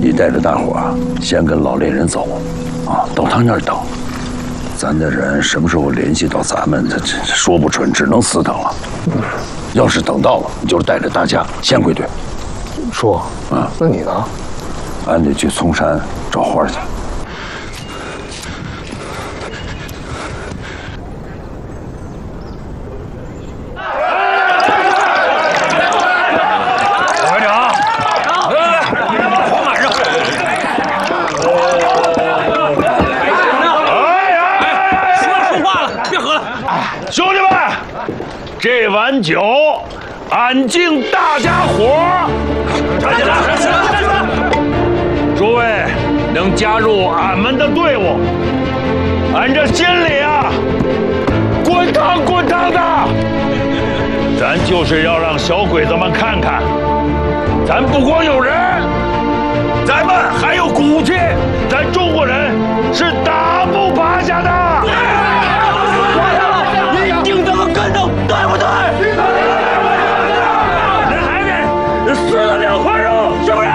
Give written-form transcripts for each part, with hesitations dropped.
你带着大伙儿先跟老猎人走，啊，到他那儿等。咱的人什么时候联系到咱们，这说不准，只能死等了。要是等到了，你就带着大家先归队。 叔，啊，那你呢？ 俺得去嵩山找花去。 兄弟们，这碗酒，俺敬大家伙儿。站起来！诸位能加入俺们的队伍，俺这心里啊，滚烫滚烫的。咱就是要让小鬼子们看看，咱不光有人，咱们还有骨气，咱中国人是打不趴下的。顶着个跟头，对不对？这孩子死了2块肉，是不是？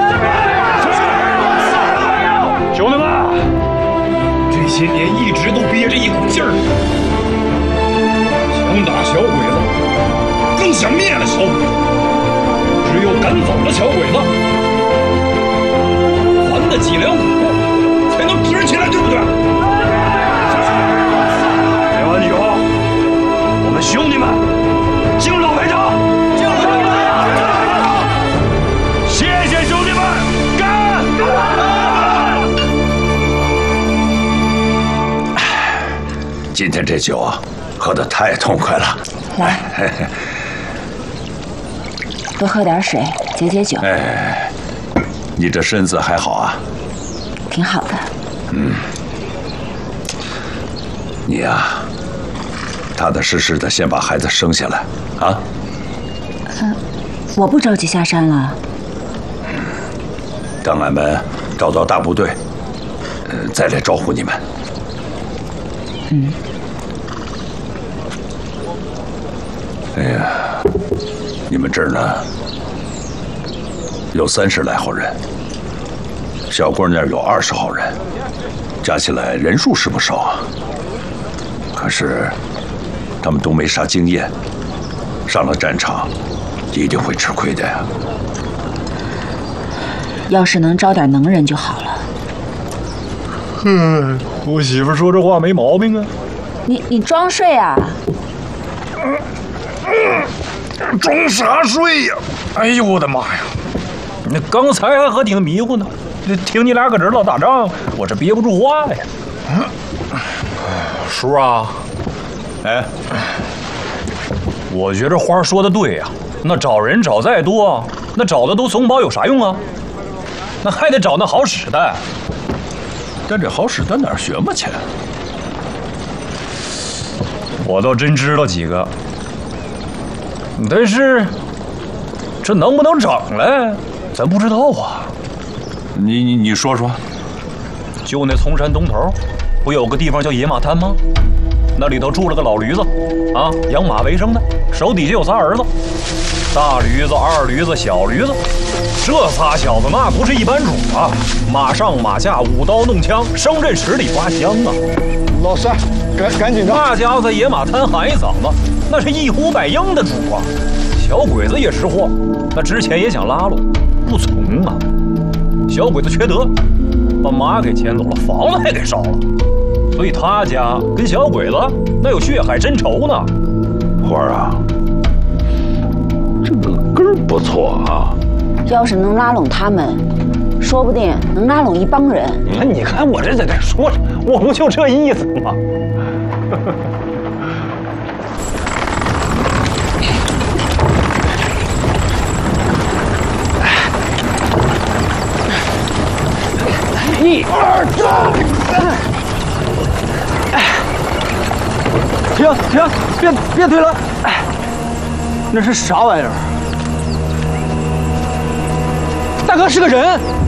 兄弟们，这些年一直都憋着一股劲儿，想打小鬼子，更想灭了小鬼子。只有赶走了小鬼子，咱的脊梁骨才能直起来，对不对？开完酒。我们兄弟们，敬老排长，敬老排长，谢谢兄弟们，干！ 今天这酒啊，喝得太痛快了。 来，多喝点水，解解酒。 哎，你这身子还好啊？ 挺好的。 嗯，你呀。踏踏实实的先把孩子生下来，啊！ 我不着急下山了。 等俺们找到大部队，再来招呼你们。 嗯。 哎呀，你们这儿呢，有30来号人，小郭那儿有20号人，加起来人数是不少啊。可是。他们都没啥经验，上了战场，一定会吃亏的呀。 要是能招点能人就好了。 我媳妇说这话没毛病啊。 你装睡啊？ 装啥睡呀？哎呦我的妈呀！那刚才还和挺迷糊呢，听你俩搁这儿唠打仗，我这憋不住话呀。叔啊。哎，我觉着花说的对呀。那找人找再多，那找的都怂包有啥用啊？那还得找那好使的。 但这好使的哪儿学嘛去？ 我倒真知道几个，但是这能不能整来，咱不知道啊。 你说说。 就那丛山东头，不有个地方叫野马滩吗？那里头住了个老驴子，啊，养马为生的，手底下有仨儿子，大驴子、二驴子、小驴子。这仨小子那不是一般主啊，马上马下，舞刀弄枪，声震十里八乡啊！ 老帅，赶紧的！ 那家伙在野马滩喊一嗓子，那是一呼百应的主啊！小鬼子也识货，那之前也想拉拢，不从啊。小鬼子缺德，把马给牵走了，房子还给烧了。所以他家跟小鬼子那有血海深仇呢。 花儿啊，这个根儿不错啊。 要是能拉拢他们，说不定能拉拢一帮人。 你看我这在这说什么，我不就这意思吗？1、2、3。 停！别推了！哎，那是啥玩意儿？大哥是个人。